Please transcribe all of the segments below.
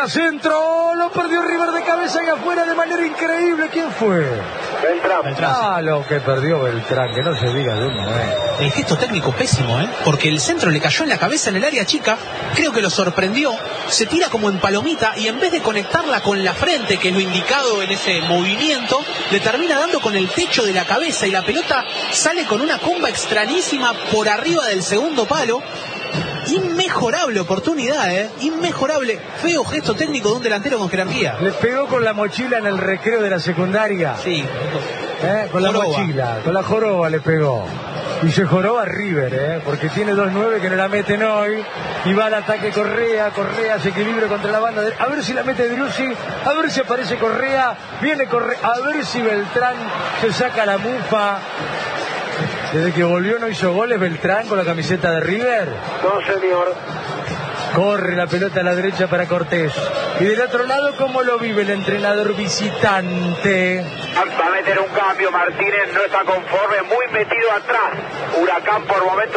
Venía centro, lo perdió River de cabeza y afuera de manera increíble. ¿Quién fue? Beltrán. Ah, lo que perdió Beltrán, que no se diga de uno, El gesto técnico pésimo, porque el centro le cayó en la cabeza en el área chica, creo que lo sorprendió, se tira como en palomita y en vez de conectarla con la frente, que es lo indicado en ese movimiento, le termina dando con el techo de la cabeza y la pelota sale con una comba extrañísima por arriba del segundo palo. Inmejorable oportunidad, inmejorable. Feo gesto técnico de un delantero con jerarquía. Le pegó con la mochila en el recreo de la secundaria. Sí. Con la mochila, con la joroba le pegó. Y se joroba River, porque tiene 2-9 que no la meten hoy. Y va al ataque Correa se equilibra contra la banda. A ver si la mete Driussi, a ver si aparece Correa. Viene Correa, a ver si Beltrán se saca la mufa. Desde que volvió no hizo goles Beltrán con la camiseta de River. No, señor. Corre la pelota a la derecha para Cortés. Y del otro lado, ¿cómo lo vive el entrenador visitante? Va a meter un cambio, Martínez no está conforme, muy metido atrás. Huracán por momentos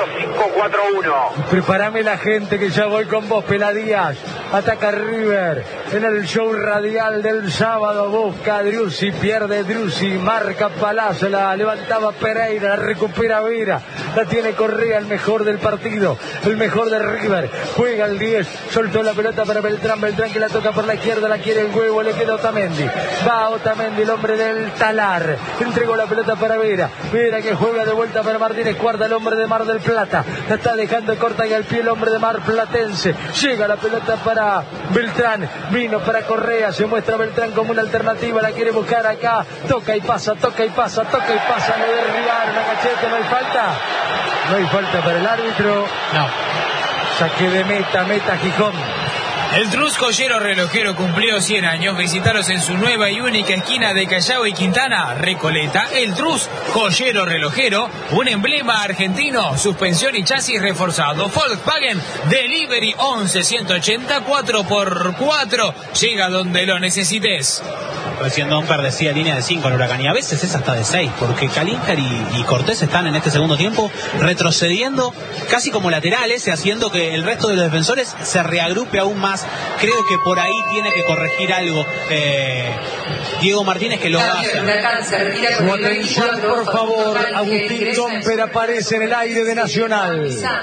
5-4-1. Prepárame la gente que ya voy con vos, Peladías. Ataca River en el show radial del sábado. Busca a Driussi, pierde Driussi, marca Palazzo, la levantaba Pereira, la recupera Vera, la tiene Correa, el mejor del partido, el mejor de River. Juega el 10, soltó la pelota para Beltrán que la toca por la izquierda, la quiere el huevo, le queda Otamendi. Va Otamendi, el hombre del Talar. Entregó la pelota para Vera que juega de vuelta para Martínez Cuarta, el hombre de Mar del Plata. La está dejando corta y al pie el hombre de Mar Platense. Llega la pelota para Beltrán, vino para Correa, se muestra Beltrán como una alternativa, la quiere buscar acá, toca y pasa, lo derribaron a Cachete, no hay falta para el árbitro. No. Saque de meta Gijón. El Trus Joyero Relojero cumplió 100 años. Visitaros en su nueva y única esquina de Callao y Quintana, Recoleta. El Trus Joyero Relojero, un emblema argentino, suspensión y chasis reforzado. Volkswagen Delivery 11-180 4x4. Llega donde lo necesites. Recién Domper decía línea de 5 en Huracán, y a veces es hasta de 6, porque Calícar y Cortés están en este segundo tiempo retrocediendo casi como laterales, haciendo que el resto de los defensores se reagrupe aún más. Creo que por ahí tiene que corregir algo Diego Martínez, que lo hace. Su atención, por favor, Agustín Domper aparece en el aire de Nacional.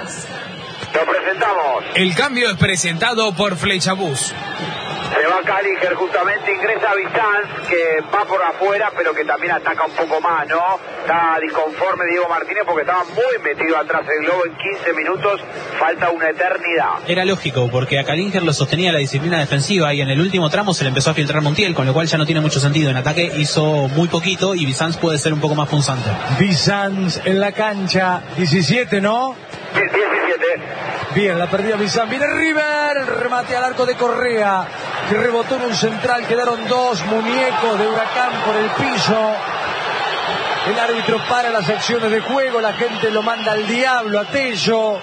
Lo presentamos. El cambio es presentado por Flechabús. Se va Calíger, justamente ingresa Bizanz, que va por afuera, pero que también ataca un poco más, ¿no? Está disconforme Diego Martínez porque estaba muy metido atrás del globo en 15 minutos, falta una eternidad. Era lógico, porque a Calíger lo sostenía la disciplina defensiva y en el último tramo se le empezó a filtrar Montiel, con lo cual ya no tiene mucho sentido. En ataque hizo muy poquito y Bizanz puede ser un poco más punzante. Bizanz en la cancha, 17, ¿no? 17. Bien, la perdida Bizanz, viene River, el remate al arco de Correa, que rebotó en un central, quedaron dos muñecos de Huracán por el piso. El árbitro para las acciones de juego, la gente lo manda al diablo a Tello.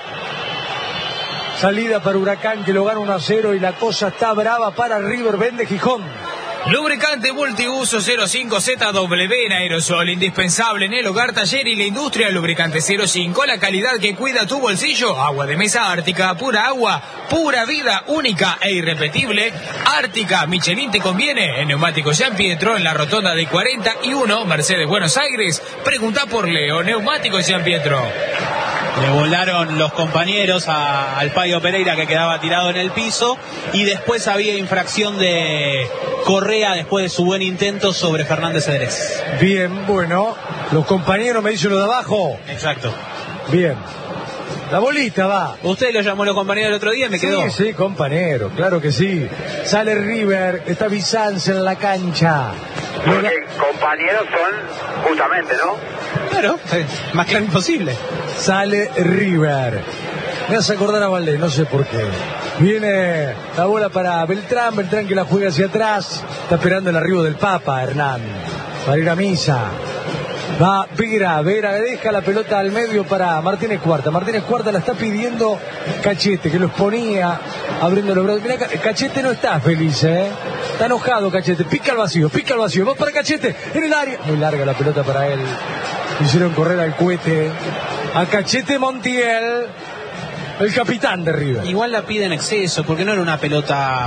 Salida para Huracán, que lo gana 1-0 y la cosa está brava para River. Vende Gijón. Lubricante multiuso 05ZW en aerosol, indispensable en el hogar, taller y la industria. Lubricante 05, la calidad que cuida tu bolsillo. Agua de mesa Ártica, pura agua, pura vida, única e irrepetible. Ártica, Michelin te conviene. En Neumáticos San Pietro, en la rotonda de 41, Mercedes, Buenos Aires. Pregunta por Leo, Neumáticos San Pietro. Le volaron los compañeros al Payo Pereira, que quedaba tirado en el piso, y después había infracción de Correa después de su buen intento sobre Fernández Cedrés. Bien, bueno, los compañeros me dicen lo de abajo. Exacto. Bien. La bolita va. Usted lo llamó los compañeros el otro día y me quedó. Sí, compañero, claro que sí. Sale River, está Bizanz en la cancha. Porque compañeros son justamente, ¿no? Claro, más claro imposible. Sale River. Me hace acordar a Valdés, no sé por qué. Viene la bola para Beltrán que la juega hacia atrás. Está esperando el arribo del Papa, Hernán, para ir a misa. Va Vera deja la pelota al medio para Martínez Cuarta la está pidiendo Cachete, que lo exponía abriendo los brazos. Mirá, Cachete no está feliz, está enojado Cachete, pica al vacío, va para Cachete en el área, muy larga la pelota para él. Hicieron correr al cohete a Cachete Montiel, el capitán de River. Igual la pide en exceso, porque no era una pelota